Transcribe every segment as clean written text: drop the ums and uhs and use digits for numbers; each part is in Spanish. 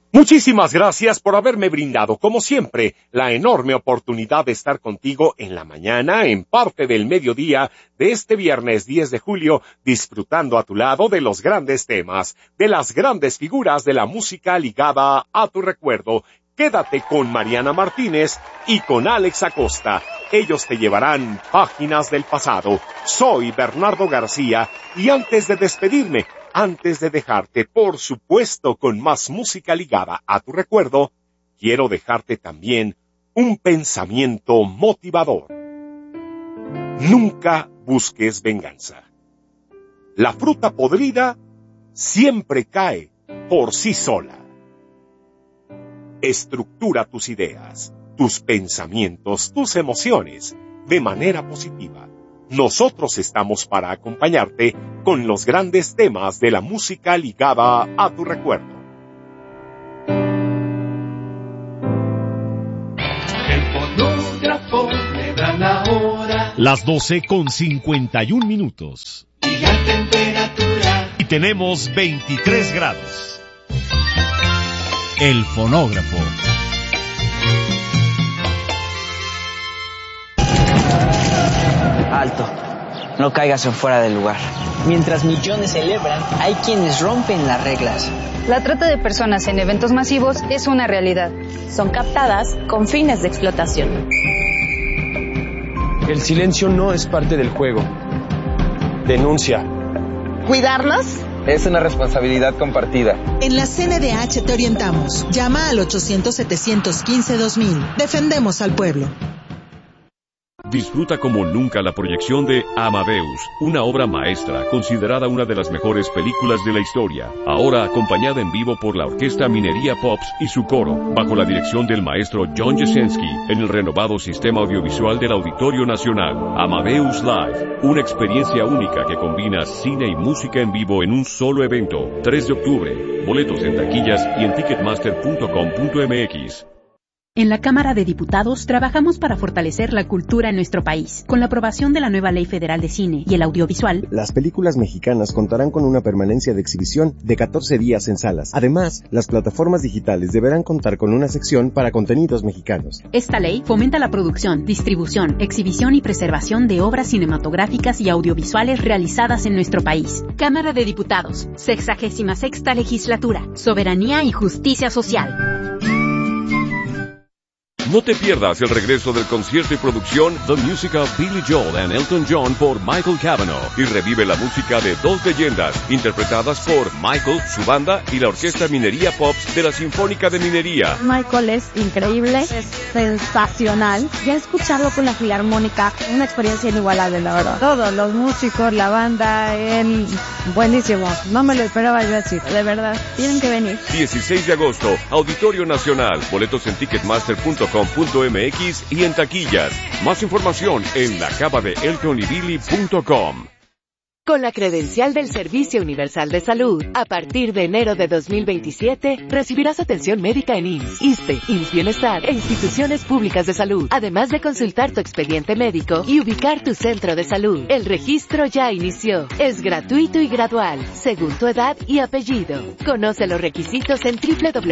Muchísimas gracias por haberme brindado, como siempre, la enorme oportunidad de estar contigo en la mañana, en parte del mediodía de este viernes 10 de julio, disfrutando a tu lado de los grandes temas, de las grandes figuras de la música ligada a tu recuerdo. Quédate con Mariana Martínez y con Alex Acosta. Ellos te llevarán páginas del pasado. Soy Bernardo García y antes de despedirme, antes de dejarte, por supuesto, con más música ligada a tu recuerdo, quiero dejarte también un pensamiento motivador. Nunca busques venganza. La fruta podrida siempre cae por sí sola. Estructura tus ideas, tus pensamientos, tus emociones de manera positiva. Nosotros estamos para acompañarte con los grandes temas de la música ligada a tu recuerdo. El fonógrafo me da la hora. Las 12:51. Y la temperatura. Y tenemos 23 grados. El fonógrafo. Alto, no caigas en fuera del lugar. Mientras millones celebran, hay quienes rompen las reglas. La trata de personas en eventos masivos es una realidad. Son captadas con fines de explotación. El silencio no es parte del juego. Denuncia. ¿Cuidarnos? Es una responsabilidad compartida. En la CNDH te orientamos. Llama al 800-715-2000. Defendemos al pueblo. Disfruta como nunca la proyección de Amadeus, una obra maestra considerada una de las mejores películas de la historia, ahora acompañada en vivo por la Orquesta Minería Pops y su coro, bajo la dirección del maestro John Jasenski, en el renovado sistema audiovisual del Auditorio Nacional. Amadeus Live, una experiencia única que combina cine y música en vivo en un solo evento. 3 de octubre, boletos en taquillas y en ticketmaster.com.mx. En la Cámara de Diputados trabajamos para fortalecer la cultura en nuestro país. Con la aprobación de la nueva Ley Federal de Cine y el Audiovisual, las películas mexicanas contarán con una permanencia de exhibición de 14 días en salas. Además, las plataformas digitales deberán contar con una sección para contenidos mexicanos. Esta ley fomenta la producción, distribución, exhibición y preservación de obras cinematográficas y audiovisuales realizadas en nuestro país. Cámara de Diputados, 66ª Legislatura, Soberanía y Justicia Social. No te pierdas el regreso del concierto y producción The Music of Billy Joel and Elton John por Michael Cavanaugh y revive la música de dos leyendas interpretadas por Michael, su banda y la Orquesta Minería Pops de la Sinfónica de Minería. Michael es increíble, es sensacional. Ya escucharlo con la Filarmónica, una experiencia inigualable, la verdad. Todos los músicos, la banda, él, buenísimo. No me lo esperaba yo así, de verdad. Tienen que venir. 16 de agosto, Auditorio Nacional. Boletos en ticketmaster.com.mx y en taquillas. Más información en lacabadeeltonybilly.com. Con la credencial del Servicio Universal de Salud, a partir de enero de 2027, recibirás atención médica en IMSS, ISSSTE, IMSS Bienestar e instituciones públicas de salud, además de consultar tu expediente médico y ubicar tu centro de salud. El registro ya inició. Es gratuito y gradual, según tu edad y apellido. Conoce los requisitos en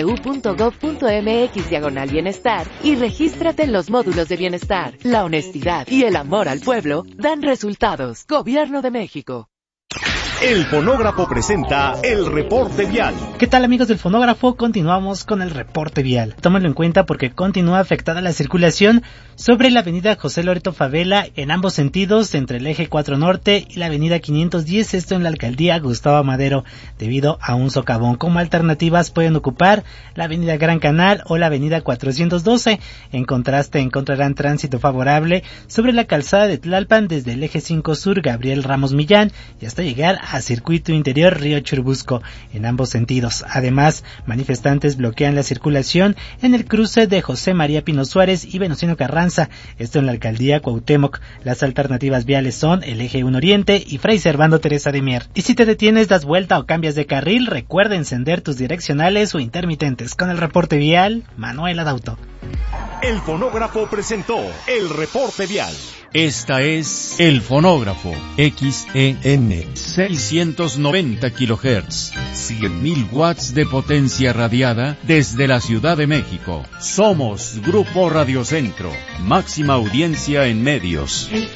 www.gov.mx/bienestar y regístrate en los módulos de bienestar. La honestidad y el amor al pueblo dan resultados. Gobierno de México. El Fonógrafo presenta el reporte vial. ¿Qué tal, amigos del Fonógrafo? Continuamos con el reporte vial. Tómenlo en cuenta porque continúa afectada la circulación sobre la avenida José Loreto Favela en ambos sentidos, entre el eje 4 Norte y la avenida 510, esto en la alcaldía Gustavo Amadero, debido a un socavón. Como alternativas pueden ocupar la avenida Gran Canal o la avenida 412. En contraste, encontrarán tránsito favorable sobre la calzada de Tlalpan desde el eje 5 Sur Gabriel Ramos Millán y hasta llegar a Circuito Interior Río Churubusco en ambos sentidos. Además, manifestantes bloquean la circulación en el cruce de José María Pino Suárez y Venustiano Carranza, esto en la alcaldía Cuauhtémoc. Las alternativas viales son el eje 1 Oriente y Fray Servando Teresa de Mier. Y si te detienes, das vuelta o cambias de carril, recuerda encender tus direccionales o intermitentes. Con el reporte vial, Manuel Adauto. El fonógrafo presentó el reporte vial. Esta es El Fonógrafo, XEN, 690 kHz, 100.000 watts de potencia radiada desde la Ciudad de México. Somos Grupo Radio Centro, máxima audiencia en medios.